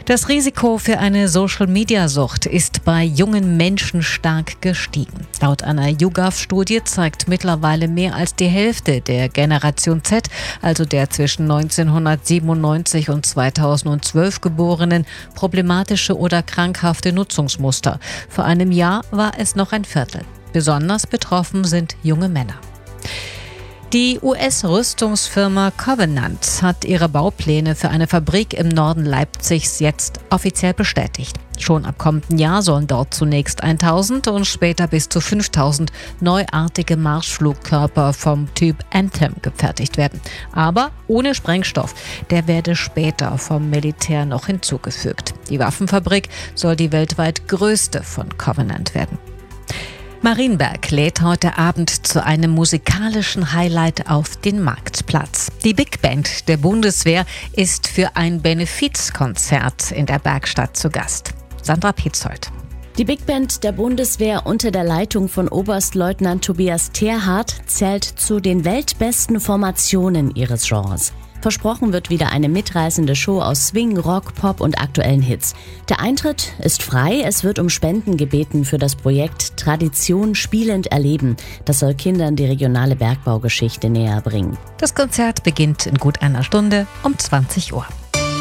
Das Risiko für eine Social-Media-Sucht ist bei jungen Menschen stark gestiegen. Laut einer YouGov-Studie zeigt mittlerweile mehr als die Hälfte der Generation Z, also der zwischen 1997 und 2012 Geborenen, problematische oder krankhafte Nutzungsmuster. Vor einem Jahr war es noch ein Viertel. Besonders betroffen sind junge Männer. Die US-Rüstungsfirma Covenant hat ihre Baupläne für eine Fabrik im Norden Leipzigs jetzt offiziell bestätigt. Schon ab kommenden Jahr sollen dort zunächst 1000 und später bis zu 5000 neuartige Marschflugkörper vom Typ Anthem gefertigt werden. Aber ohne Sprengstoff. Der werde später vom Militär noch hinzugefügt. Die Waffenfabrik soll die weltweit größte von Covenant werden. Marienberg lädt heute Abend zu einem musikalischen Highlight auf den Marktplatz. Die Big Band der Bundeswehr ist für ein Benefizkonzert in der Bergstadt zu Gast. Sandra Petzold. Die Big Band der Bundeswehr unter der Leitung von Oberstleutnant Tobias Terhardt zählt zu den weltbesten Formationen ihres Genres. Versprochen wird wieder eine mitreißende Show aus Swing, Rock, Pop und aktuellen Hits. Der Eintritt ist frei, es wird um Spenden gebeten für das Projekt Tradition spielend erleben. Das soll Kindern die regionale Bergbaugeschichte näher bringen. Das Konzert beginnt in gut einer Stunde um 20 Uhr.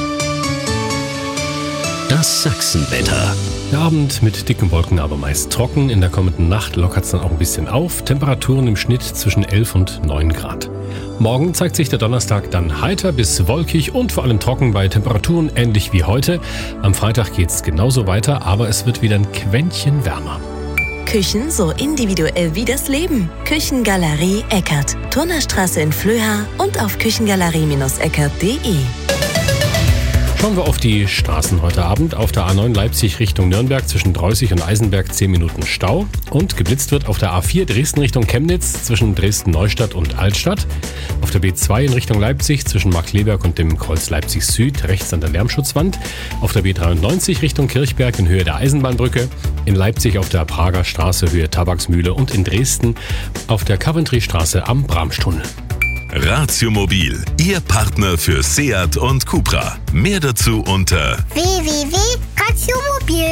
Das Sachsenwetter. Der Abend mit dicken Wolken, aber meist trocken. In der kommenden Nacht lockert es dann auch ein bisschen auf. Temperaturen im Schnitt zwischen 11 und 9 Grad. Morgen zeigt sich der Donnerstag dann heiter bis wolkig und vor allem trocken bei Temperaturen ähnlich wie heute. Am Freitag geht es genauso weiter, aber es wird wieder ein Quäntchen wärmer. Küchen so individuell wie das Leben. Küchengalerie Eckert. Turnerstraße in Flöha und auf küchengalerie-eckert.de. Schauen wir auf die Straßen heute Abend. Auf der A9 Leipzig Richtung Nürnberg zwischen Dreußig und Eisenberg 10 Minuten Stau. Und geblitzt wird auf der A4 Dresden Richtung Chemnitz zwischen Dresden-Neustadt und Altstadt. Auf der B2 in Richtung Leipzig zwischen Markkleeberg und dem Kreuz Leipzig Süd rechts an der Lärmschutzwand. Auf der B93 Richtung Kirchberg in Höhe der Eisenbahnbrücke. In Leipzig auf der Prager Straße Höhe Tabaksmühle und in Dresden auf der Coventry-Straße am Bramstunnel. Ratio Mobil, Ihr Partner für Seat und Cupra. Mehr dazu unter www.ratiomobil.de